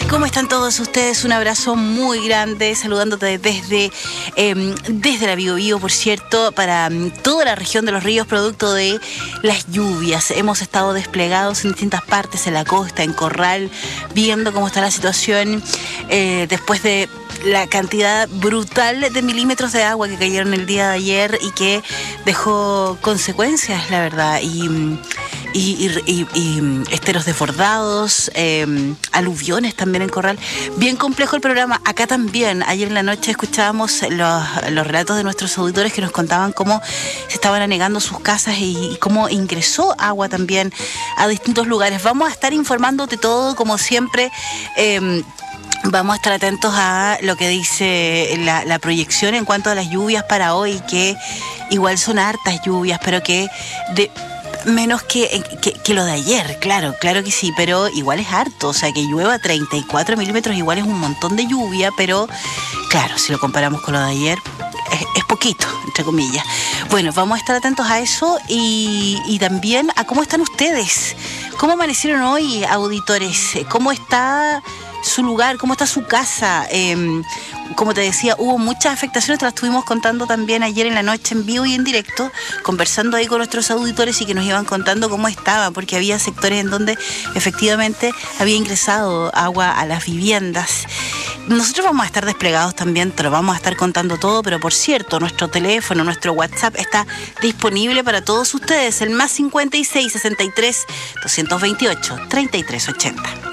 ¿Cómo están todos ustedes? Un abrazo muy grande, saludándote desde la Biobío, por cierto, para toda la región de Los Ríos, producto de las lluvias. Hemos estado desplegados en distintas partes, en la costa, en Corral, viendo cómo está la situación después de la cantidad brutal de milímetros de agua que cayeron el día de ayer y que dejó consecuencias, la verdad, y esteros desbordados, aluviones también en Corral. Bien complejo el programa. Acá también, ayer en la noche escuchábamos los relatos de nuestros auditores que nos contaban cómo se estaban anegando sus casas y cómo ingresó agua también a distintos lugares. Vamos a estar informándote todo, como siempre. Vamos a estar atentos a lo que dice la proyección en cuanto a las lluvias para hoy, que igual son hartas lluvias, pero que menos que lo de ayer, claro que sí, pero igual es harto, o sea, que llueva 34 milímetros igual es un montón de lluvia, pero claro, si lo comparamos con lo de ayer, es poquito, entre comillas. Bueno, vamos a estar atentos a eso y también a cómo están ustedes, cómo amanecieron hoy, auditores, cómo está su lugar, cómo está su casa. Como te decía, hubo muchas afectaciones, te las estuvimos contando también ayer en la noche en vivo y en directo, conversando ahí con nuestros auditores y que nos iban contando cómo estaba, porque había sectores en donde efectivamente había ingresado agua a las viviendas. Nosotros vamos a estar desplegados también, te lo vamos a estar contando todo, pero por cierto, nuestro teléfono, nuestro WhatsApp está disponible para todos ustedes, el +56 63 228 33 80.